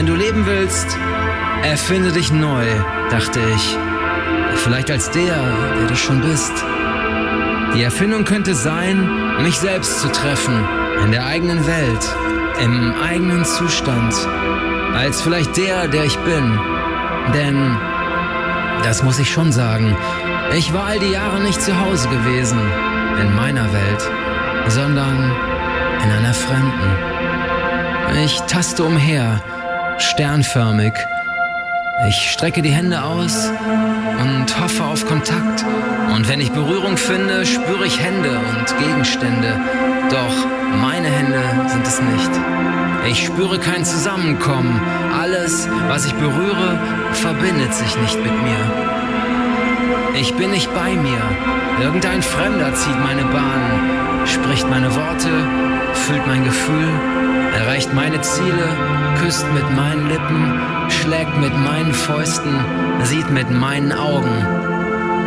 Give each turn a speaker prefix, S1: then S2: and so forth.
S1: Wenn du leben willst, erfinde dich neu, dachte ich. Vielleicht als der du schon bist. Die Erfindung könnte sein, mich selbst zu treffen, in der eigenen Welt, im eigenen Zustand, als vielleicht der ich bin. Denn, das muss ich schon sagen, ich war all die Jahre nicht zu Hause gewesen, in meiner Welt, sondern in einer fremden. Ich taste umher, sternförmig. Ich strecke die Hände aus und hoffe auf Kontakt. Und wenn ich Berührung finde, spüre ich Hände und Gegenstände. Doch meine Hände sind es nicht. Ich spüre kein Zusammenkommen. Alles, was ich berühre, verbindet sich nicht mit mir. Ich bin nicht bei mir. Irgendein Fremder zieht meine Bahn, spricht meine Worte, füllt mein Gefühl, erreicht meine Ziele, küsst mit meinen Lippen, schlägt mit meinen Fäusten, sieht mit meinen Augen.